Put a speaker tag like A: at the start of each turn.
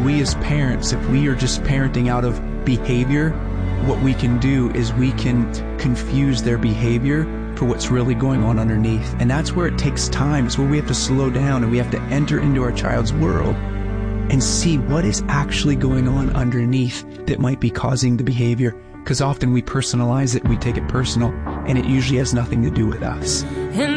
A: we as parents, if we are just parenting out of behavior, what we can do is we can confuse their behavior for what's really going on underneath. And that's where it takes time. It's where we have to slow down and we have to enter into our child's world and see what is actually going on underneath that might be causing the behavior. Because often we personalize it, we take it personal, and it usually has nothing to do with us.